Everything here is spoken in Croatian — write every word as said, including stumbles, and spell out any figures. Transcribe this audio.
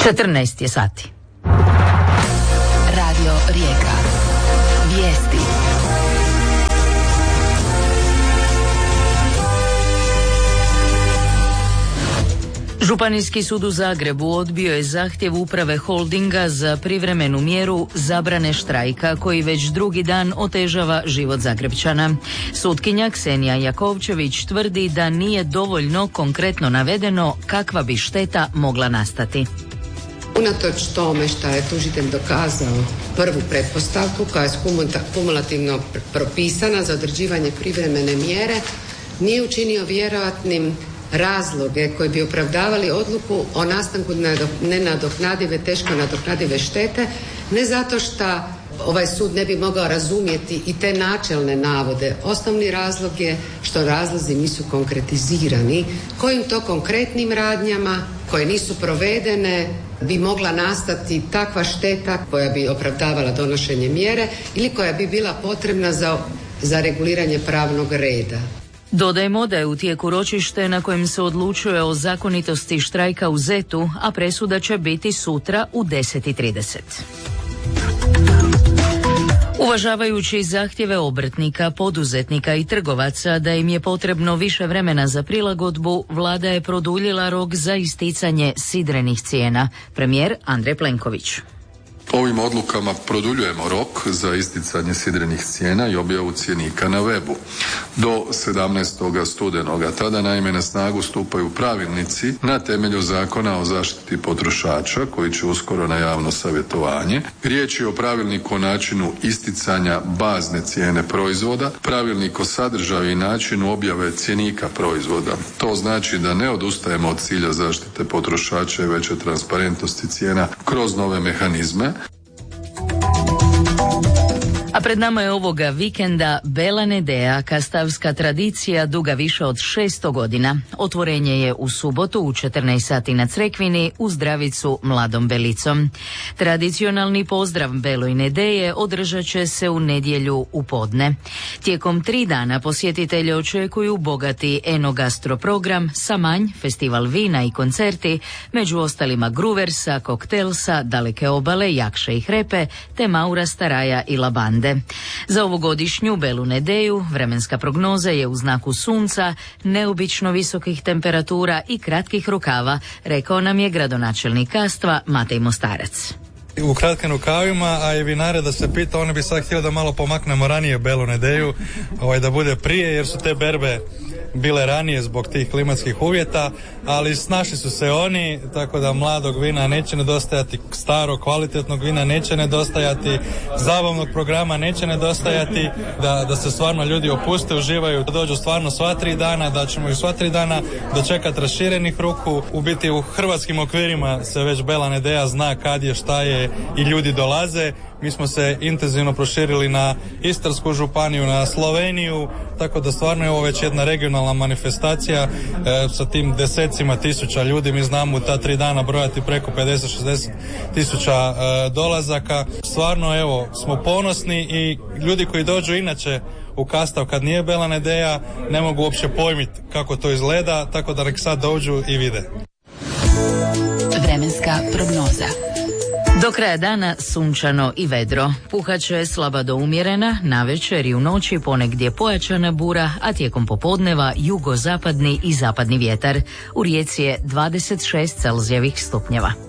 četrnaest je sati. Radio Rijeka. Vijesti. Županijski sud u Zagrebu odbio je zahtjev uprave holdinga za privremenu mjeru zabrane štrajka koji već drugi dan otežava život Zagrepčana. Sutkinja Ksenija Jakovčević tvrdi da nije dovoljno konkretno navedeno kakva bi šteta mogla nastati. Unatoč tome što je tužitelj dokazao prvu pretpostavku koja je kumulativno propisana za određivanje privremene mjere, nije učinio vjerojatnim razloge koji bi opravdavali odluku o nastanku nenadoknadive, teško nadoknadive štete, ne zato što ovaj sud ne bi mogao razumjeti i te načelne navode. Osnovni razlog je što razlozi nisu konkretizirani, kojim to konkretnim radnjama koje nisu provedene bi mogla nastati takva šteta koja bi opravdavala donošenje mjere ili koja bi bila potrebna za, za reguliranje pravnog reda. Dodajmo da je u tijeku ročište na kojem se odlučuje o zakonitosti štrajka u Zetu, a presuda će biti sutra u deset i trideset. Uvažavajući zahtjeve obrtnika, poduzetnika i trgovaca da im je potrebno više vremena za prilagodbu, vlada je produljila rok za isticanje sidrenih cijena. Premijer Andrej Plenković. Ovim odlukama produljujemo rok za isticanje sidrenih cijena i objavu cjenika na webu do sedamnaestog studenoga. Tada naime na snagu stupaju pravilnici na temelju Zakona o zaštiti potrošača koji će uskoro na javno savjetovanje. Riječ je o pravilniku o načinu isticanja bazne cijene proizvoda, pravilnik o sadržaju i načinu objave cjenika proizvoda. To znači da ne odustajemo od cilja zaštite potrošača i veće transparentnosti cijena kroz nove mehanizme. A pred nama je ovoga vikenda Bela Nedea, kastavska tradicija duga više od šesto godina. Otvorenje je u subotu u četrnaest sati na Crekvini u zdravicu Mladom Belicom. Tradicionalni pozdrav Beloj Nedeje održat će se u nedjelju u podne. Tijekom tri dana posjetitelje očekuju bogati enogastro program, samanj, festival vina i koncerti, među ostalima Gruversa, Koktelsa, Daleke obale, Jakše i Hrepe, te Maura Staraja i Labande. Za ovogodišnju Belu Nedeju vremenska prognoza je u znaku sunca, neobično visokih temperatura i kratkih rukava, rekao nam je gradonačelnik Kastva Matej Mostarac. U kratkim rukavima, a i vinare da se pita, oni bi sad htjeli da malo pomaknemo ranije Belu Nedeju, ovaj, da bude prije, jer su te berbe bile ranije zbog tih klimatskih uvjeta, ali snašli su se oni, tako da mladog vina neće nedostajati, starog kvalitetnog vina neće nedostajati, zabavnog programa neće nedostajati, da, da se stvarno ljudi opuste, uživaju, da dođu stvarno sva tri dana, da ćemo ih sva tri dana dočekati raširenih ruku. U biti u hrvatskim okvirima se već Bela Nedeja zna kad je, šta je i ljudi dolaze. Mi smo se intenzivno proširili na Istarsku županiju, na Sloveniju, tako da stvarno je ovo već jedna regionalna manifestacija e, sa tim desecima tisuća ljudi. Mi znamo u ta tri dana brojati preko pedeset šezdeset tisuća e, dolazaka. Stvarno evo smo ponosni i ljudi koji dođu inače u Kastav kad nije Bela Nedeja ne mogu uopće pojmiti kako to izgleda, tako da nek sad dođu i vide. Vremenska prognoza. Do kraja dana sunčano i vedro. Puhat će slaba do umjerena, navečer i u noći ponegdje pojačana bura, a tijekom popodneva jugozapadni i zapadni vjetar. U Rijeci je dvadeset šest Celzijevih stupnjeva.